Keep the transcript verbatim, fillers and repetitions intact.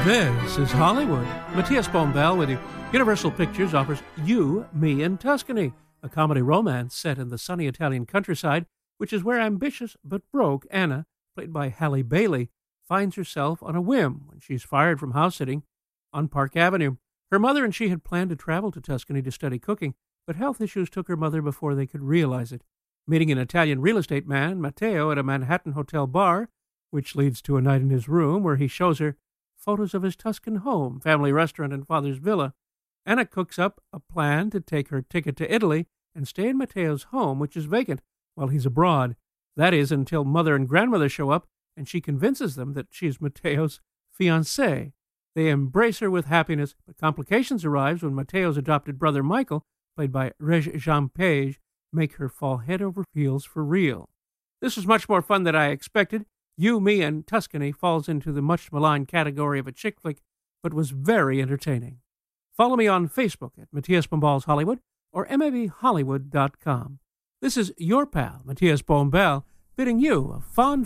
This is Hollywood. Matthias Bombell with you. Universal Pictures offers You, Me, and Tuscany, a comedy romance set in the sunny Italian countryside, which is where ambitious but broke Anna, played by Halle Bailey, finds herself on a whim when she's fired from house-sitting on Park Avenue. Her mother and she had planned to travel to Tuscany to study cooking, but health issues took her mother before they could realize it. Meeting an Italian real estate man, Matteo, at a Manhattan hotel bar, which leads to a night in his room where he shows her photos of his Tuscan home, family restaurant, and father's villa. Anna cooks up a plan to take her ticket to Italy and stay in Matteo's home, which is vacant, while he's abroad. That is, until mother and grandmother show up, and she convinces them that she's Matteo's fiancée. They embrace her with happiness, but complications arise when Matteo's adopted brother Michael, played by Regé-Jean Page, make her fall head over heels for real. This was much more fun than I expected. You, Me, and Tuscany falls into the much-maligned category of a chick flick, but was very entertaining. Follow me on Facebook at Matthias Bombell's Hollywood or M A B Hollywood dot com. This is your pal, Matthias Bombell, bidding you a fond